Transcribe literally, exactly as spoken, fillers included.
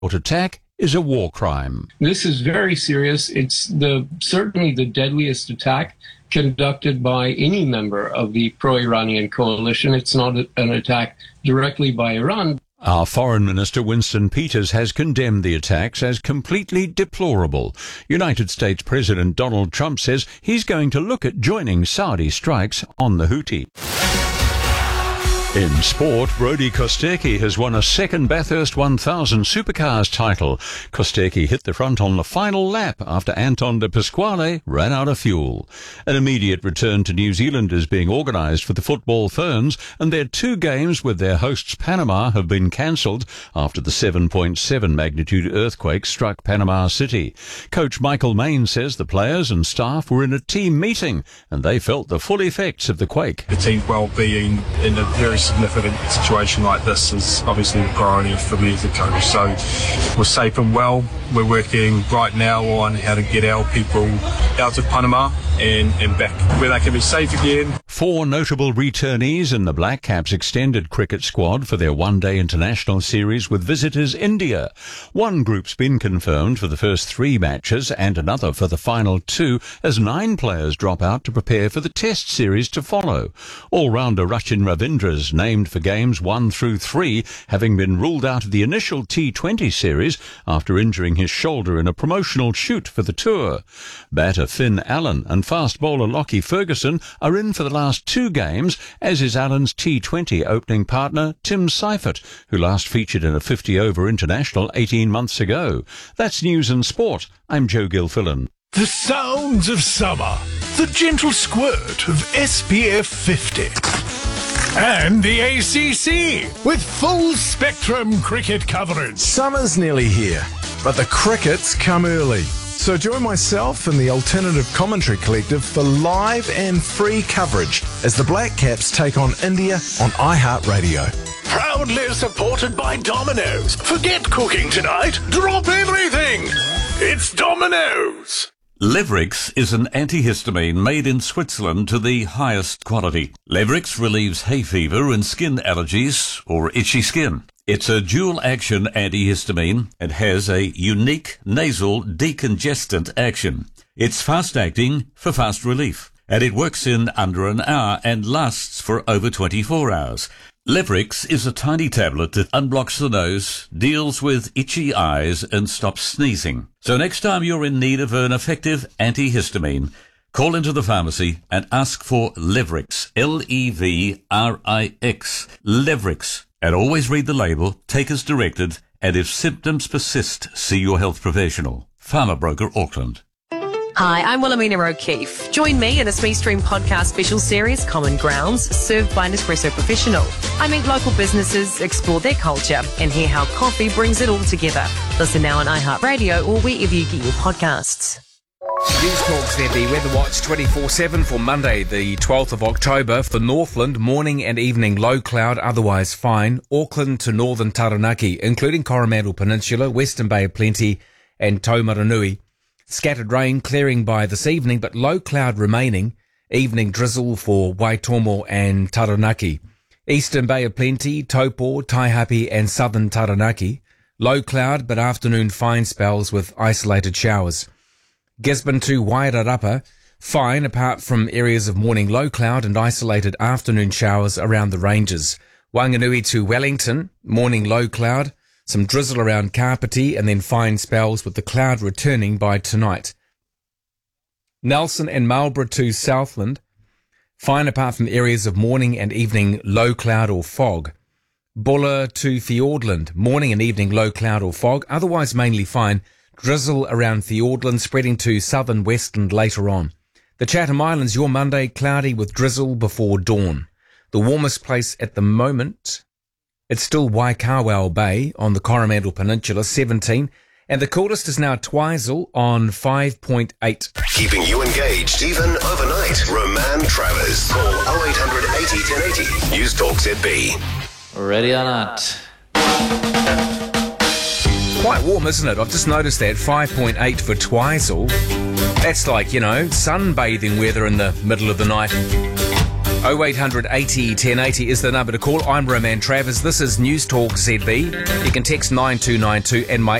attack is a war crime. This is very serious. It's the certainly the deadliest attack conducted by any member of the pro-Iranian coalition. It's not an attack directly by Iran. Our Foreign Minister Winston Peters has condemned the attacks as completely deplorable. United States President Donald Trump says he's going to look at joining Saudi strikes on the Houthi. In sport, Brody Kostecki has won a second Bathurst one thousand Supercars title. Kostecki hit the front on the final lap after Anton de Pasquale ran out of fuel. An immediate return to New Zealand is being organised for the Football Ferns, and their two games with their hosts Panama have been cancelled after the seven point seven magnitude earthquake struck Panama City. Coach Michael Main says the players and staff were in a team meeting and they felt the full effects of the quake. The team's well-being in a very significant situation like this is obviously the priority for me as a coach. So we're safe and well. We're working right now on how to get our people out of Panama and, and back where they can be safe again. Four notable returnees in the Black Caps extended cricket squad for their one-day international series with visitors India. One group's been confirmed for the first three matches and another for the final two as nine players drop out to prepare for the test series to follow. All-rounder Rachin Ravindra named for games one through three, having been ruled out of the initial T twenty series after injuring his shoulder in a promotional shoot for the tour. Batter Finn Allen and fast bowler Lockie Ferguson are in for the last two games, as is Allen's T twenty opening partner Tim Seifert, who last featured in a fifty-over international eighteen months ago. That's News and Sport. I'm Joe Gilfillan. The sounds of summer, the gentle squirt of S P F fifty. And the A C C, with full spectrum cricket coverage. Summer's nearly here, but the crickets come early. So join myself and the Alternative Commentary Collective for live and free coverage as the Black Caps take on India on iHeartRadio. Proudly supported by Domino's. Forget cooking tonight. Drop everything. It's Domino's. Levrix is an antihistamine made in Switzerland to the highest quality. Levrix relieves hay fever and skin allergies or itchy skin. It's a dual-action antihistamine and has a unique nasal decongestant action. It's fast-acting for fast relief, and it works in under an hour and lasts for over twenty-four hours. Levrix is a tiny tablet that unblocks the nose, deals with itchy eyes, and stops sneezing. So next time you're in need of an effective antihistamine, call into the pharmacy and ask for Levrix, L E V R I X, Levrix. And always read the label, take as directed, and if symptoms persist, see your health professional. Pharma Broker Auckland. Hi, I'm Wilhelmina O'Keefe. Join me in a SmeStream podcast special series, Common Grounds, served by Nespresso Professional. I meet local businesses, explore their culture, and hear how coffee brings it all together. Listen now on iHeartRadio or wherever you get your podcasts. News Talk Z B Weather Watch twenty-four seven for Monday, the twelfth of October. For Northland, morning and evening low cloud, otherwise fine. Auckland to northern Taranaki, including Coromandel Peninsula, Western Bay of Plenty and Taumaranui. Scattered rain clearing by this evening, but low cloud remaining. Evening drizzle for Waitomo and Taranaki. Eastern Bay of Plenty, Taupo, Taihape and southern Taranaki. Low cloud, but afternoon fine spells with isolated showers. Gisborne to Wairarapa, fine apart from areas of morning low cloud and isolated afternoon showers around the ranges. Wanganui to Wellington, morning low cloud, some drizzle around Kapiti and then fine spells with the cloud returning by tonight. Nelson and Marlborough to Southland, fine apart from areas of morning and evening low cloud or fog. Buller to Fiordland, morning and evening low cloud or fog, otherwise mainly fine. Drizzle around Fiordland, spreading to southern Westland later on. The Chatham Islands, your Monday, cloudy with drizzle before dawn. The warmest place at the moment, it's still Waikawau Bay on the Coromandel Peninsula, seventeen. And the coolest is now Twizel on five point eight. Keeping you engaged even overnight. Roman Travers. Call oh eight hundred eighty ten eighty. News Talk Z B. Ready or not? Quite warm, isn't it? I've just noticed that. five point eight for Twizel. That's like, you know, sunbathing weather in the middle of the night. oh eight hundred eighty ten eighty is the number to call. I'm Roman Travers. This is News Talk Z B. You can text nine two nine two and my